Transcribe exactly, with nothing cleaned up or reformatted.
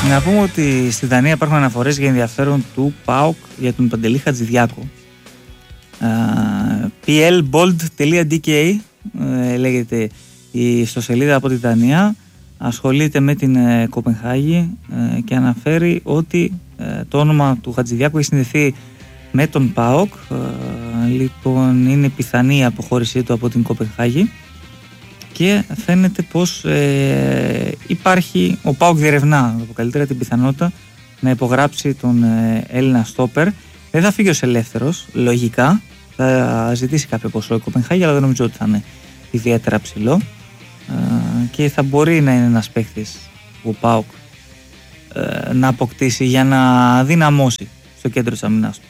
Να πούμε ότι στη Δανία υπάρχουν αναφορές για ενδιαφέρον του ΠΑΟΚ για τον Παντελή Χατζηδιάκο. πι ελ μπολντ τελεία ντι κέι λέγεται η ιστοσελίδα από τη Δανία. Ασχολείται με την ε, Κοπενχάγη ε, και αναφέρει ότι ε, το όνομα του Χατζηδιάκου έχει συνδεθεί με τον ΠΑΟΚ. Ε, λοιπόν, είναι πιθανή η αποχώρησή του από την Κοπενχάγη και φαίνεται πως ε, υπάρχει, ο ΠΑΟΚ διερευνά από καλύτερα την πιθανότητα να υπογράψει τον ε, Έλληνα στόπερ. Δεν θα φύγει ως ελεύθερος, λογικά θα ζητήσει κάποιο ποσό η Κοπενχάγη, αλλά δεν νομίζω ότι θα είναι ιδιαίτερα ψηλό ε, και θα μπορεί να είναι ένας παίκτης που ο ΠΑΟΚ ε, να αποκτήσει για να δυναμώσει στο κέντρο της αμυνάς του.